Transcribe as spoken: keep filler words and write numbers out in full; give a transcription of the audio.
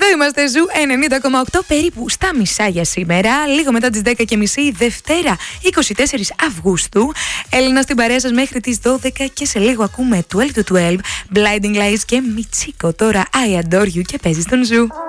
είμαστε, Ζου ενενήντα κόμμα οκτώ, περίπου στα μισά για σήμερα. Λίγο μετά τις δέκα και μισή, Δευτέρα είκοσι τέσσερις Αυγούστου. Έλληνα στην παρέα σας μέχρι τις δώδεκα και σε λίγο ακούμε twelve to twelve, Blinding Lights και Μιτσίκο. Τώρα I Adore You και παίζει στον Ζου.